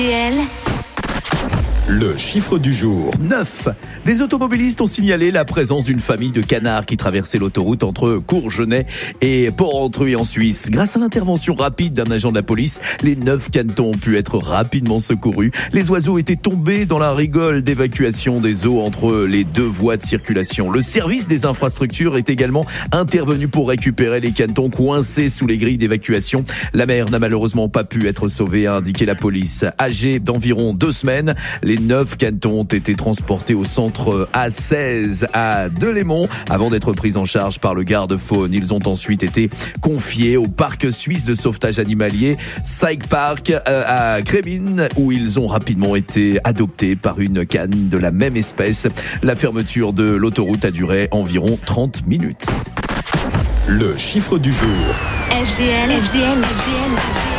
RTL. Le chiffre du jour, 9. Des automobilistes ont signalé la présence d'une famille de canards qui traversait l'autoroute entre Courgenay et Port-Entruy en Suisse. Grâce à l'intervention rapide d'un agent de la police, les 9 canetons ont pu être rapidement secourus. Les oiseaux étaient tombés dans la rigole d'évacuation des eaux entre les deux voies de circulation. Le service des infrastructures est également intervenu pour récupérer les canetons coincés sous les grilles d'évacuation. La mère n'a malheureusement pas pu être sauvée, a indiqué la police. Âgés d'environ 2 semaines, les 9 canetons ont été transportés au centre A16 à Delémont avant d'être pris en charge par le garde-faune. Ils ont ensuite été confiés au parc suisse de sauvetage animalier Psych Park à Crébine, où ils ont rapidement été adoptés par une canne de la même espèce. La fermeture de l'autoroute a duré environ 30 minutes. Le chiffre du jour. FGL.